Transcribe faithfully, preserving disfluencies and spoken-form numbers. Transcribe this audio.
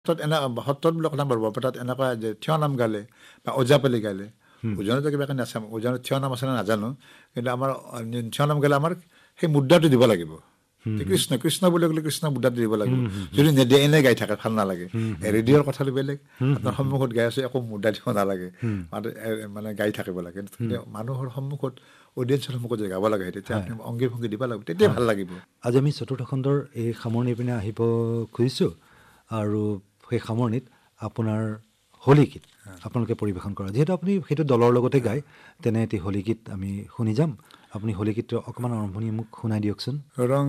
তাত এনে সত্ৰত বুলি কথা বাৰব তাত এনেকুৱা যে থিয় নাম গালে বা ওজাপালি গালে ওজনতো কিবা কাৰণে আছে ওজনত থিয় নাম আছে নাজানো কিন্তু আমাৰ থিয় নাম গালে আমাৰ সেই মুদ্ৰাটো দিব লাগিব কৃষ্ণ কৃষ্ণ বুলি ক'লে কৃষ্ণ মুদ্ৰাটো দিব লাগিব যদি নেদে এনে গাই থাকে ভাল নালাগে ৰেডিঅ'ৰ কথাটো বেলেগ আপোনাৰ সন্মুখত গাই আছে একো মুদ্ৰা দিব নালাগে মানে গাই থাকিব লাগে মানুহৰ সন্মুখত অডিয়েন্সৰ সন্মুখত যে গাব লাগে তেতিয়া আপুনি অংগী ভংগী দিব লাগিব তেতিয়া ভাল লাগিব। আজি আমি চতুৰ্থ খণ্ডৰ এই সামৰণি পিনে আহিব খুজিছোঁ আৰু সেই সামৰণিত আপোনাৰ হোলী গীত আপোনালোকে পৰিৱেশন কৰা যিহেতু আপুনি সেইটো দলৰ লগতে গায় তেনে এটি হোলী গীত আমি শুনি যাম। আপুনি হোলী গীতৰ অকণমান আৰম্ভণি মোক শুনাই দিয়কচোন। ৰং